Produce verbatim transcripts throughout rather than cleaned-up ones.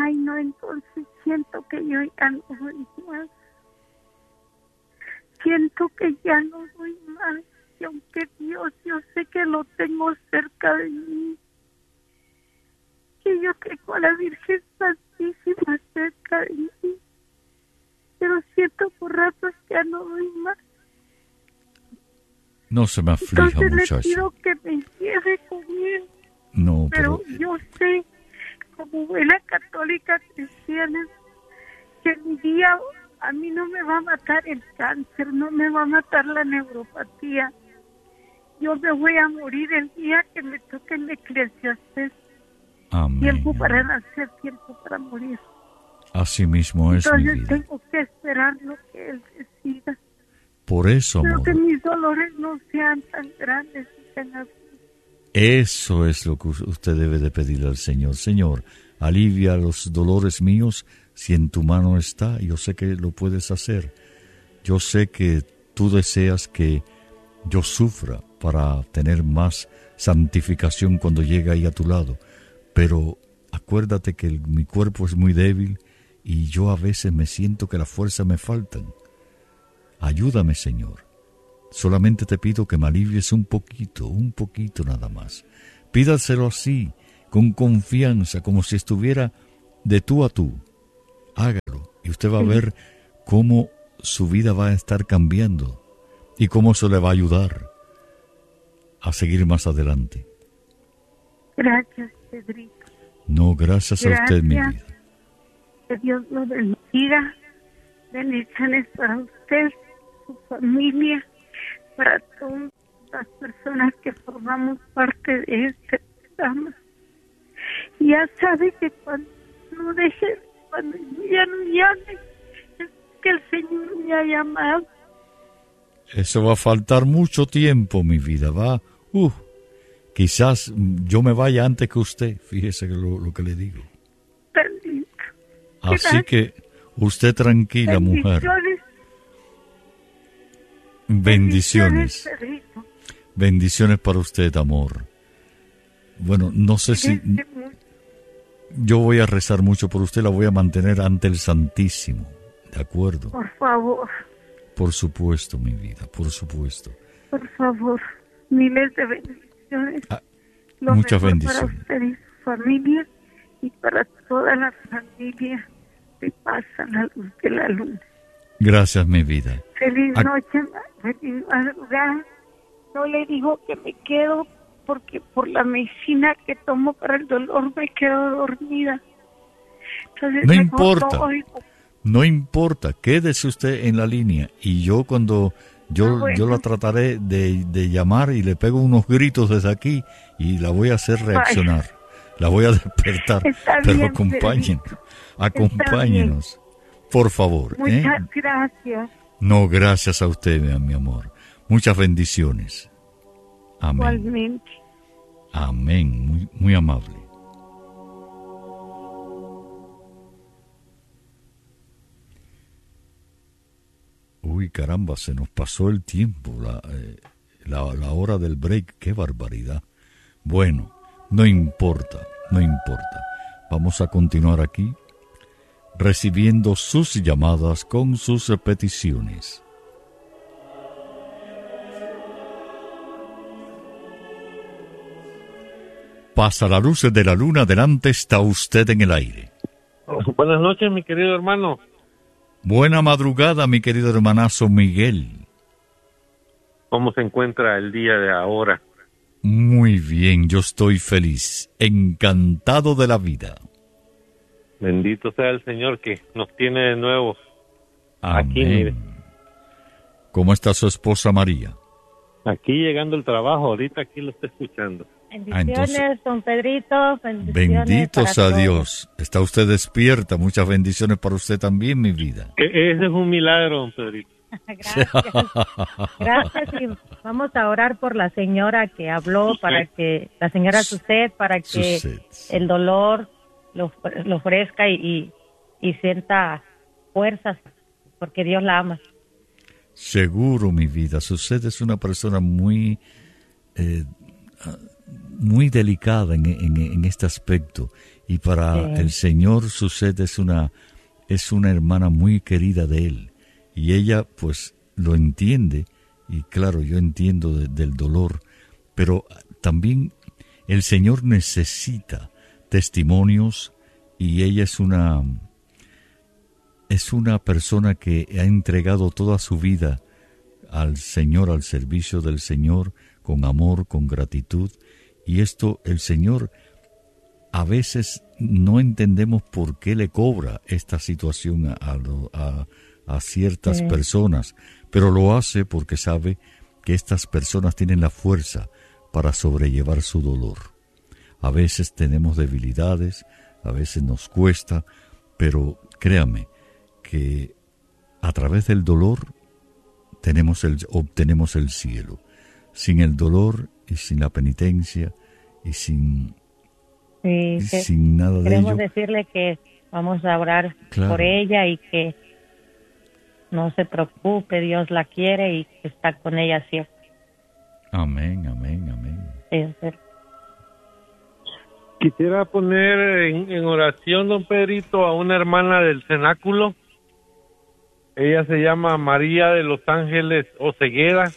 Ay, no, entonces siento que yo ya no doy más. Siento que ya no doy más. Y aunque Dios, yo sé que lo tengo cerca de mí, que yo tengo a la Virgen Santísima cerca de mí, pero siento por ratos que ya no doy más. No se me aflija, Entonces muchacha. le pido que me encierre con él. No, pero, pero... yo sé, como buena católica cristiana, que mi día a mí no me va a matar el cáncer, no me va a matar la neuropatía. Yo me voy a morir el día que me toque el Eclesiastés. Amén. Tiempo para nacer, tiempo para morir. Así mismo es. Entonces mi vida. tengo que esperar lo que Él decida. Por eso, pero amor. que mis dolores no sean tan grandes y tan agudos. Eso es lo que usted debe de pedirle al Señor. Señor, alivia los dolores míos si en tu mano está. Yo sé que lo puedes hacer. Yo sé que tú deseas que yo sufra para tener más santificación cuando llegue ahí a tu lado. Pero acuérdate que el, mi cuerpo es muy débil y yo a veces me siento que las fuerzas me faltan. Ayúdame, Señor. Solamente te pido que me alivies un poquito, un poquito nada más. Pídaselo así, con confianza, como si estuviera de tú a tú. Hágalo y usted va a ver cómo su vida va a estar cambiando y cómo eso le va a ayudar a seguir más adelante. Gracias, Pedrito. No, gracias, gracias a usted, mi vida. Que Dios lo bendiga. Bendiciones para usted, su familia, para todas las personas que formamos parte de este programa. Ya sabe que cuando no deje, cuando ya no llame, es que el Señor me ha llamado. Eso va a faltar mucho tiempo, mi vida, va. Uh, quizás yo me vaya antes que usted, fíjese lo, lo que le digo. Bendito. Así Gracias. que usted tranquila, mujer. Bendiciones. Bendiciones. Bendiciones para usted, amor. Bueno, no sé si... Yo voy a rezar mucho por usted, la voy a mantener ante el Santísimo. ¿De acuerdo? Por favor. Por supuesto, mi vida, por supuesto. Por favor, miles de bendiciones. Ah, Lo muchas mejor bendiciones. Para usted y su familia y para toda la familia que pasa la luz de la luna. Gracias, mi vida. Feliz A... noche, feliz madrugada. No le digo que me quedo porque por la medicina que tomo para el dolor me quedo dormida. Entonces, no importa, no, oigo. no importa, quédese usted en la línea y yo cuando yo, ah, bueno. yo la trataré de, de llamar y le pego unos gritos desde aquí y la voy a hacer reaccionar. Vaya. La voy a despertar, Está pero bien, acompáñenos, acompáñenos, por favor. Muchas ¿eh? gracias. No, gracias a usted, mi amor. Muchas bendiciones. Amén. Igualmente. Amén, muy, muy amable. Uy, caramba, se nos pasó el tiempo, la, eh, la, la hora del break, qué barbaridad. Bueno, no importa, no importa. Vamos a continuar aquí, recibiendo sus llamadas con sus peticiones. Pasa la luz de la luna, delante está usted en el aire. Buenas noches, mi querido hermano. Buena madrugada, mi querido hermanazo Miguel. ¿Cómo se encuentra el día de ahora? Muy bien, yo estoy feliz, encantado de la vida. Bendito sea el Señor que nos tiene de nuevo. Amén. Aquí, mire. ¿Cómo está su esposa María? Aquí llegando el trabajo, ahorita aquí lo está escuchando. Bendiciones, ah, entonces, don Pedrito. Bendiciones benditos a todos. Dios. Está usted despierta. Muchas bendiciones para usted también, mi vida. E- ese es un milagro, don Pedrito. Gracias. Gracias. Y vamos a orar por la señora que habló, para que la señora Suset, para que Suset. el dolor lo, lo ofrezca y, y, y sienta fuerzas, porque Dios la ama. Seguro, mi vida. Suset es una persona muy... Eh, muy delicada en, en, en este aspecto. Y para Sí. el Señor Suzette es una, es una hermana muy querida de Él. Y ella pues lo entiende. Y claro, yo entiendo de, del dolor. Pero también el Señor necesita testimonios. Y ella es una, es una persona que ha entregado toda su vida al Señor, al servicio del Señor, con amor, con gratitud. Y esto el Señor a veces no entendemos por qué le cobra esta situación a, a, a ciertas Sí. personas, pero lo hace porque sabe que estas personas tienen la fuerza para sobrellevar su dolor. A veces tenemos debilidades, a veces nos cuesta, pero créame que a través del dolor tenemos el, obtenemos el cielo. Sin el dolor y sin la penitencia y sin, Sí, y que sin nada de queremos ello. decirle que vamos a orar Claro. por ella y que no se preocupe, Dios la quiere y que está con ella siempre. Amén, amén, amén. Sí, sí. Quisiera poner en, en oración, don Pedrito, a una hermana del cenáculo. Ella se llama María de los Ángeles Oceguera.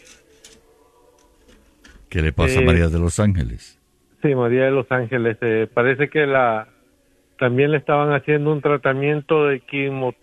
¿Qué le pasa Eh, a María de los Ángeles? Sí, María de los Ángeles. Eh, parece que la también le estaban haciendo un tratamiento de quimo,